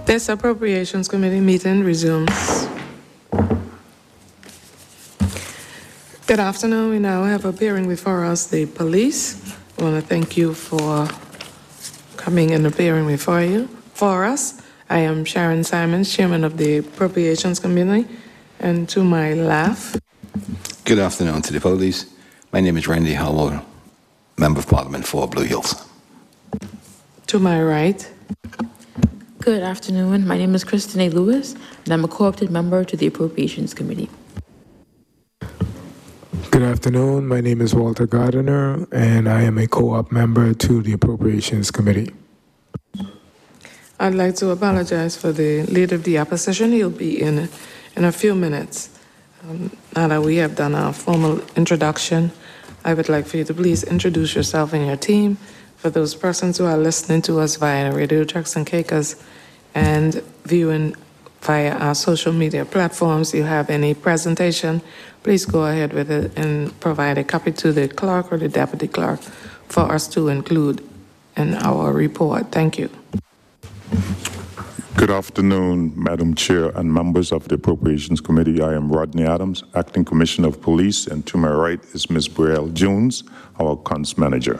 This Appropriations Committee meeting resumes. Good afternoon. We now have appearing before us the police. I want to thank you for coming and appearing for us. I am Sharon Simons, Chairman of the Appropriations Committee, and to my left. Good afternoon to the police. My name is Randy Howell, Member of Parliament for Blue Hills. To my right. Good afternoon. My name is Kristen A. Lewis, and I'm a co-opted member to the Appropriations Committee. Good afternoon. My name is Walter Gardiner, and I am a co-op member to the Appropriations Committee. I'd like to apologize for the leader of the opposition. He'll be in a few minutes. Now that we have done our formal introduction, I would like for you to please introduce yourself and your team. For those persons who are listening to us via Radio Turks and Caicos and viewing via our social media platforms, you have any presentation, please go ahead with it and provide a copy to the clerk or the deputy clerk for us to include in our report. Thank you. Good afternoon, Madam Chair and members of the Appropriations Committee. I am Rodney Adams, Acting Commissioner of Police, and to my right is Ms. Brielle Jones, our Cons Manager.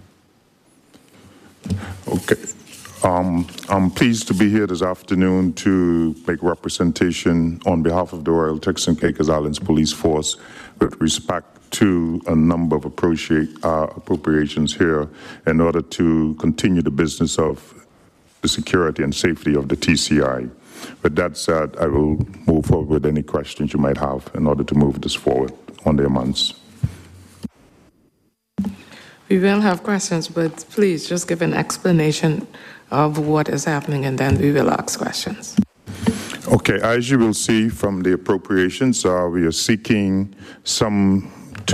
Okay. I'm pleased to be here this afternoon to make representation on behalf of the Royal Turks and Caicos Islands Police Force with respect to a number of appropriations here in order to continue the business of the security and safety of the TCI. With that said, I will move forward with any questions you might have in order to move this forward on the amounts. We will have questions, but please just give an explanation of what is happening, and then we will ask questions. Okay, as you will see from the appropriations, we are seeking some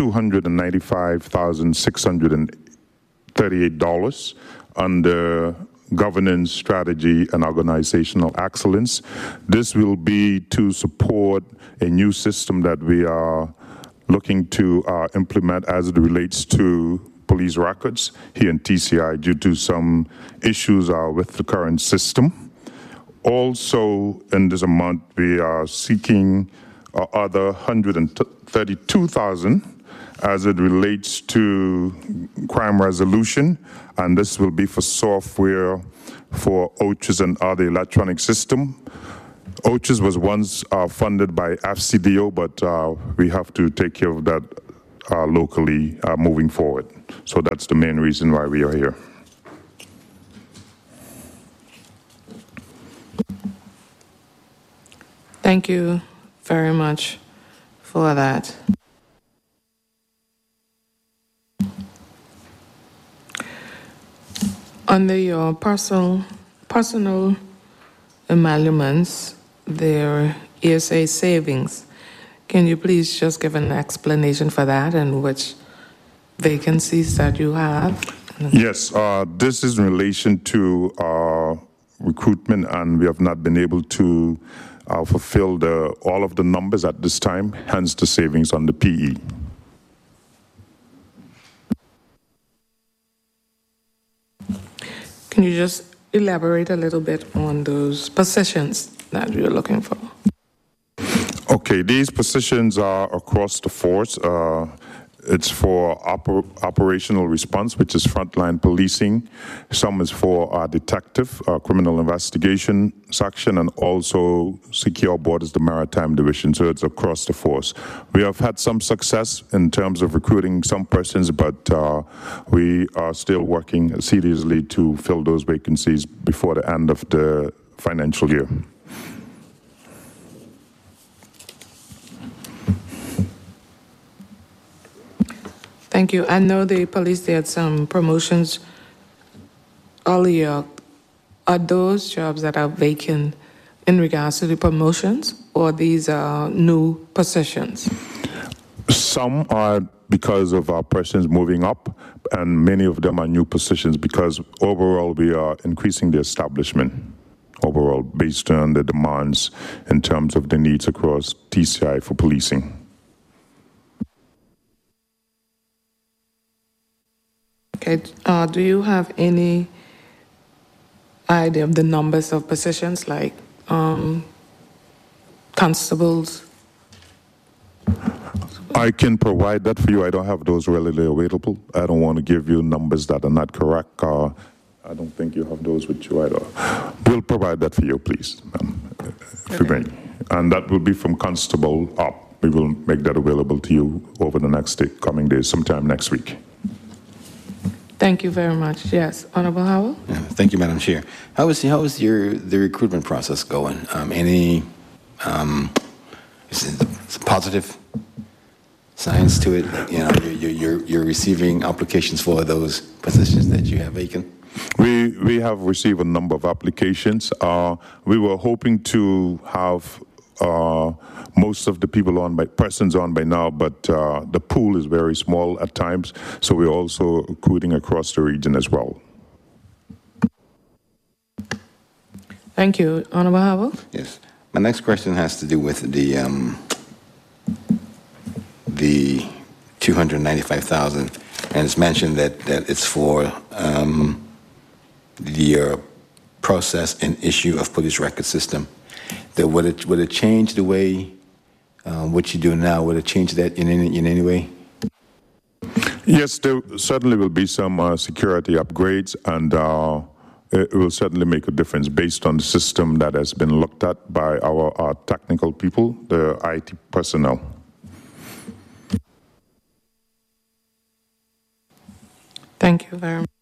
$295,638 under governance, strategy, and organizational excellence. This will be to support a new system that we are looking to implement as it relates to police records here in TCI due to some issues with the current system. Also, in this amount, we are seeking other $132,000 as it relates to crime resolution, and this will be for software for OCHS and other electronic system. OCHS was once funded by FCDO, but we have to take care of that locally moving forward. So that's the main reason why we are here. Thank you very much for that. Under your personal emoluments, their ESA savings, can you please just give an explanation for that and which vacancies that you have? Yes, this is in relation to recruitment, and we have not been able to fulfill all of the numbers at this time, hence the savings on the PE. Can you just elaborate a little bit on those positions that you're looking for? Okay, these positions are across the force. It's for operational response, which is frontline policing. Some is for detective, criminal investigation section, and also secure borders, the maritime division. So it's across the force. We have had some success in terms of recruiting some persons, but we are still working seriously to fill those vacancies before the end of the financial year. Thank you. I know the police did some promotions earlier. Are those jobs that are vacant in regards to the promotions, or these are new positions? Some are because of our persons moving up, and many of them are new positions because overall we are increasing the establishment overall based on the demands in terms of the needs across TCI for policing. Okay, do you have any idea of the numbers of positions, like constables? I can provide that for you. I don't have those readily available. I don't want to give you numbers that are not correct. I don't think you have those with you either. We'll provide that for you, please, if you may. And that will be from constable up. We will make that available to you over the next coming days, sometime next week. Thank you very much. Yes, Honorable Howell? Yeah, thank you, Madam Chair. How is the recruitment process going? Is it positive signs to it? You know, you're receiving applications for those positions that you have vacant? We have received a number of applications. We were hoping to have most of the persons on by now, but the pool is very small at times, so we're also recruiting across the region as well. Thank you. Honorable Howell? Yes. My next question has to do with the 295,000, and it's mentioned that it's for the process and issue of police record system. That would it change the way what you do now? Would it change that in any way? Yes, there certainly will be some security upgrades, and it will certainly make a difference based on the system that has been looked at by our technical people, the IT personnel. Thank you very much.